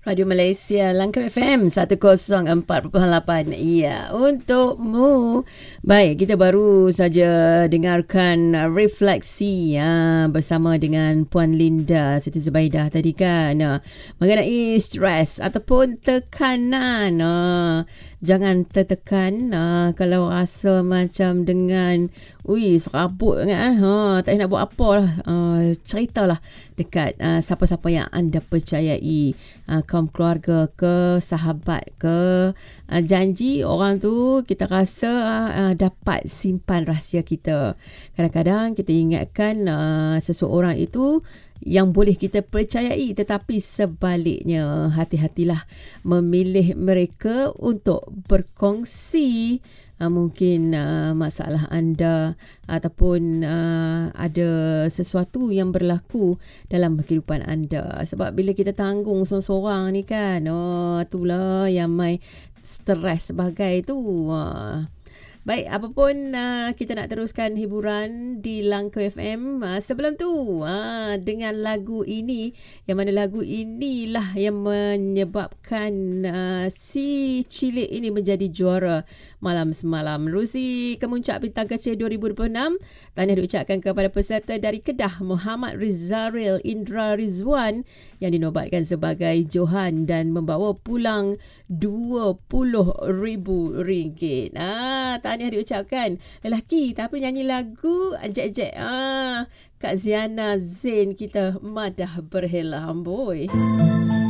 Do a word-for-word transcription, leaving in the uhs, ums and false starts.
Radio Malaysia Langkawi F M seratus empat perpuluhan lapan. Ya, untukmu. Baik, kita baru saja dengarkan refleksi ya, bersama dengan Puan Linda Siti Zubaidah tadi kan. Uh, mengenai stres ataupun tekanan. Uh, jangan tertekan uh, kalau rasa macam dengan ui serabut sangat. Uh, tak nak buat apa lah. Uh, ceritalah dekat uh, siapa-siapa yang anda percayai. Uh, kaum keluarga ke, sahabat ke, uh, janji orang tu kita rasa uh, dapat simpan rahsia kita. Kadang-kadang kita ingatkan uh, seseorang itu yang boleh kita percayai, tetapi sebaliknya hati-hatilah memilih mereka untuk berkongsi Uh, mungkin uh, masalah anda ataupun uh, ada sesuatu yang berlaku dalam kehidupan anda. Sebab bila kita tanggung seorang-seorang ni kan, oh itulah yang mai stres sebagai tu. Uh. Baik, apapun uh, kita nak teruskan hiburan di Langkawi F M. Uh, sebelum tu, uh, dengan lagu ini, yang mana lagu inilah yang menyebabkan uh, si cilik ini menjadi juara malam semalam. Menerusi Kemuncak Bintang Kecil dua ribu dua puluh enam, tahniah diucapkan kepada peserta dari Kedah, Muhammad Rizaril Indra Rizwan, yang dinobatkan sebagai Johan dan membawa pulang dua puluh ribu ringgit. Ah, tahniah diucapkan. Lelaki tapi nyanyi lagu Jack-Jack. Ah, Kak Ziana Zain kita madah berhela amboi.